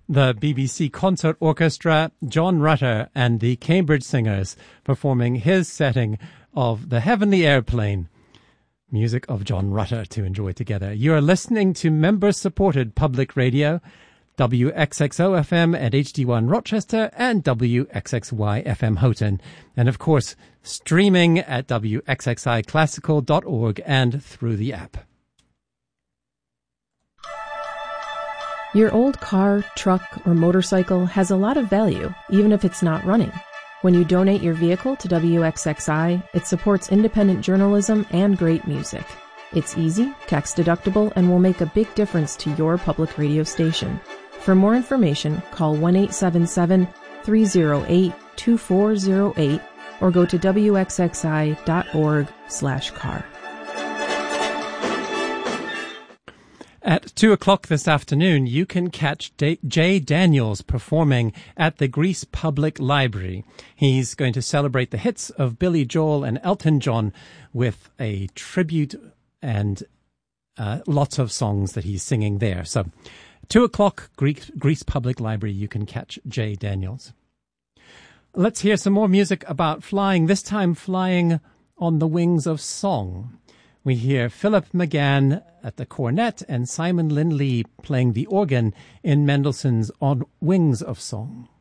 The BBC Concert Orchestra, John Rutter and the Cambridge Singers performing his setting of The Heavenly Airplane. Music of John Rutter to enjoy together. You are listening to member-supported public radio, WXXO FM at HD1 Rochester and WXXY FM Houghton. And of course, streaming at WXXIClassical.org and through the app. Your old car, truck, or motorcycle has a lot of value, even if it's not running. When you donate your vehicle to WXXI, it supports independent journalism and great music. It's easy, tax-deductible, and will make a big difference to your public radio station. For more information, call 1-877-308-2408 or go to wxxi.org/car. At 2 o'clock this afternoon, you can catch Jay Daniels performing at the Greece Public Library. He's going to celebrate the hits of Billy Joel and Elton John with a tribute and lots of songs that he's singing there. So 2 o'clock, Greece Public Library, you can catch Jay Daniels. Let's hear some more music about flying, this time flying on the wings of song. We hear Philip McGann at the cornet and Simon Lin Lee playing the organ in Mendelssohn's On Wings of Song.